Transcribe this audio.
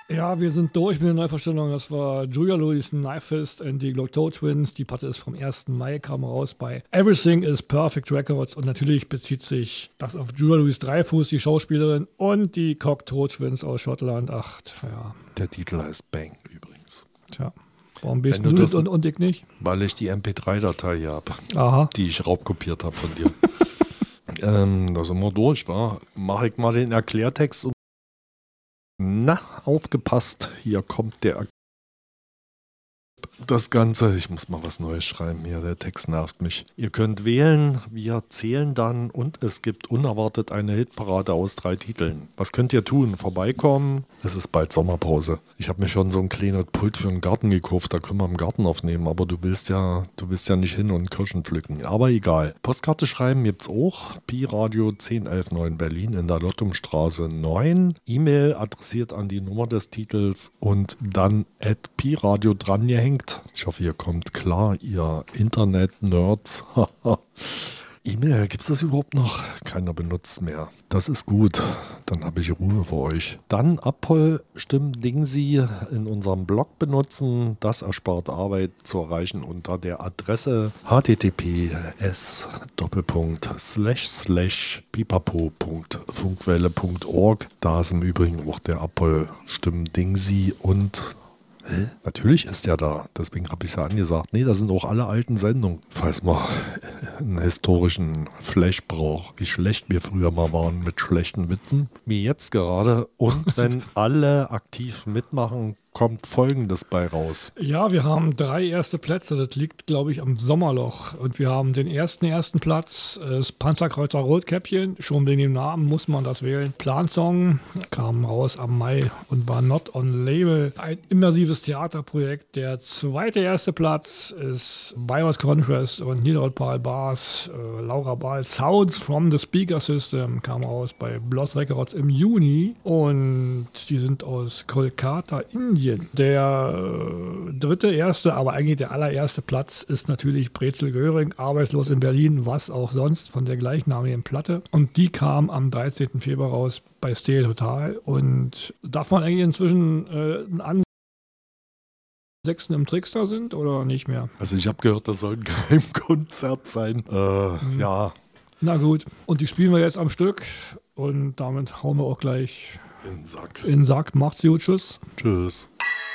Ja, wir sind durch mit der Neuvorstellung. Das war Julia Louis Knifefist and die Glocteau Twins. Die Platte ist vom 1. Mai, kam raus bei Everything is Perfect Records. Und natürlich bezieht sich das auf Julia Louis Dreyfus, die Schauspielerin, und die Cocteau Twins aus Schottland. Ach, ja. Der Titel heißt Bang übrigens. Tja, warum bist du das und ich nicht? Weil ich die MP3-Datei hier habe, Aha. die ich raubkopiert habe von dir. Da sind wir durch, war. Mache ich mal den Erklärtext und na, aufgepasst, hier kommt das Ganze. Ich muss mal was Neues schreiben hier, der Text nervt mich. Ihr könnt wählen, wir zählen dann und es gibt unerwartet eine Hitparade aus 3 Titeln. Was könnt ihr tun? Vorbeikommen? Es ist bald Sommerpause. Ich habe mir schon so ein kleines Pult für den Garten gekauft, da können wir im Garten aufnehmen, aber du willst ja nicht hin und Kirschen pflücken. Aber egal. Postkarte schreiben gibt's auch. Pi-Radio 10119 Berlin in der Lottumstraße 9. E-Mail adressiert an die Nummer des Titels und dann @Pi-Radio dran gehängt. Ich hoffe, ihr kommt klar, ihr Internet-Nerds. E-Mail, gibt es das überhaupt noch? Keiner benutzt mehr. Das ist gut. Dann habe ich Ruhe für euch. Dann Abholstimmen Sie in unserem Blog benutzen. Das erspart Arbeit zu erreichen unter der Adresse https://pipapo.funkwelle.org. Da ist im Übrigen auch der Abholstimmen Sie und natürlich ist der da, deswegen habe ich es ja angesagt. Nee, da sind auch alle alten Sendungen. Falls man einen historischen Flash braucht, wie schlecht wir früher mal waren mit schlechten Witzen. Wie jetzt gerade. Und wenn alle aktiv mitmachen, kommt Folgendes bei raus. Ja, wir haben 3 erste Plätze. Das liegt, glaube ich, am Sommerloch. Und wir haben den ersten Platz, das Panzerkreuzer Rotkäppchen. Schon wegen dem Namen muss man das wählen. Plansong kam raus am Mai und war not on label. Ein immersives Theaterprojekt. Der erste Platz ist Virus Contrast und Niederrot-Paul Bars, Laura Ball. Sounds from the Speaker System kam raus bei Bloss Records im Juni. Und die sind aus Kolkata, Indien. Der erste, aber eigentlich der allererste Platz ist natürlich Brezel Göring, arbeitslos in Berlin, was auch sonst, von der gleichnamigen Platte. Und die kam am 13. Februar raus bei Stereo Total. Und darf man eigentlich inzwischen einen Sechsten im Trickster sind oder nicht mehr? Also ich habe gehört, das soll ein Geheimkonzert sein. Ja. Na gut. Und die spielen wir jetzt am Stück. Und damit hauen wir auch gleich in den Sack. In den Sack. Macht's gut. Tschüss. Tschüss.